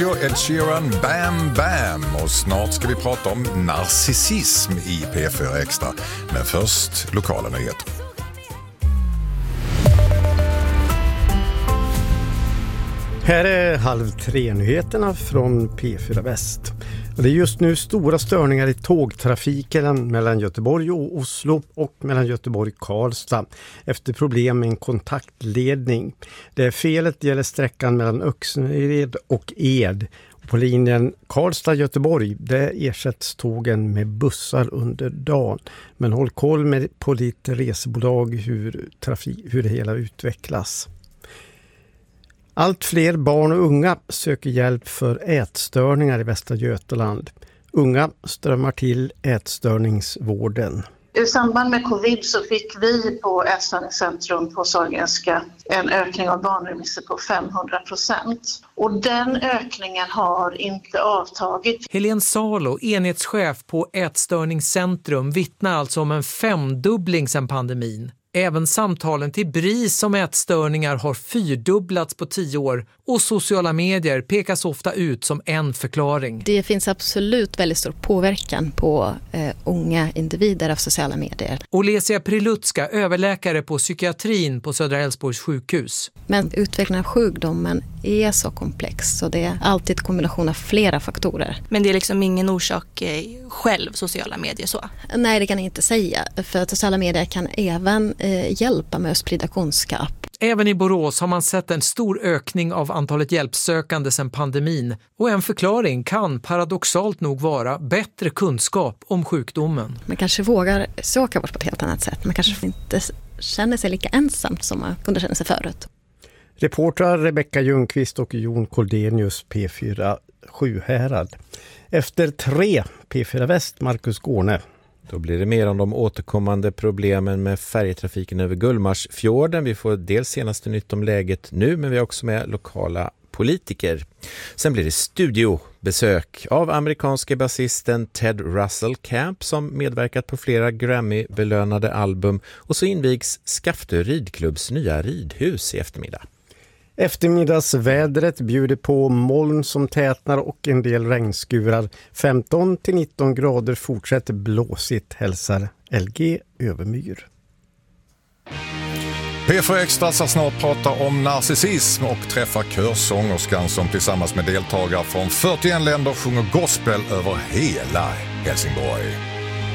Ed Sheeran, Bam Bam, och snart ska vi prata om narcissism i P4 Extra. Men först lokala nyheter. Här är 2:30-nyheterna från P4 Väst. Det är just nu stora störningar i tågtrafiken mellan Göteborg och Oslo och mellan Göteborg och Karlstad efter problem med en kontaktledning. Det felet gäller sträckan mellan Öxnered och Ed. På linjen Karlstad-Göteborg där ersätts tågen med bussar under dagen. Men håll koll på ditt resebolag hur det hela utvecklas. Allt fler barn och unga söker hjälp för ätstörningar i Västra Götaland. Unga strömmar till ätstörningsvården. I samband med covid så fick vi på Ätstörningscentrum på Sahlgrenska en ökning av barnremisser på 500%. Och den ökningen har inte avtagit. Helene Salo, enhetschef på Ätstörningscentrum, vittnar alltså om en 5-dubbling sedan pandemin. Även samtalen till BRIS om ätstörningar har 4-dubblats på 10 år och sociala medier pekas ofta ut som en förklaring. Det finns absolut väldigt stor påverkan på unga individer av sociala medier. Olesia Prilutska, överläkare på psykiatrin på Södra Älvsborgs sjukhus. Men utvecklingen av sjukdomen är så komplex så det är alltid en kombination av flera faktorer. Men det är liksom ingen orsak själv, sociala medier så? Nej, det kan jag inte säga. För att sociala medier kan även hjälpa med att sprida kunskap. Även i Borås har man sett en stor ökning av antalet hjälpsökande sedan pandemin. Och en förklaring kan paradoxalt nog vara bättre kunskap om sjukdomen. Man kanske vågar söka vård på ett helt annat sätt. Man kanske inte känner sig lika ensamt som man kunde känna sig förut. Reportrar Rebecka Ljungqvist och Jon Koldenius, P4 Sjuhärad. Efter 3 P4 Väst, Marcus Gårne. Då blir det mer om de återkommande problemen med färjetrafiken över Gullmarsfjorden. Vi får dels senaste nytt om läget nu, men vi har också med lokala politiker. Sen blir det studiobesök av amerikanske basisten Ted Russell Camp som medverkat på flera Grammy-belönade album. Och så invigs Skaftö ridklubbs nya ridhus i eftermiddag. Eftermiddagsvädret bjuder på moln som tätnar och en del regnskurar. 15-19 grader fortsätter blåsigt, hälsar LG Övermyr. P4 Extra ska snart prata om narcissism och träffa körsångerskan som tillsammans med deltagare från 41 länder sjunger gospel över hela Helsingborg.